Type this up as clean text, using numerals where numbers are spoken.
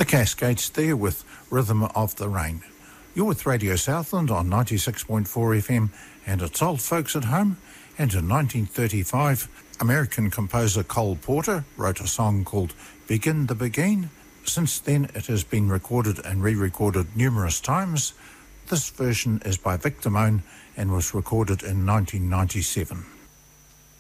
The Cascades there with Rhythm of the Rain. You're with Radio Southland on 96.4 FM, and it's old folks at home. And in 1935, American composer Cole Porter wrote a song called Begin the Beguine. Since then, it has been recorded and re-recorded numerous times. This version is by Vic Damone and was recorded in 1997.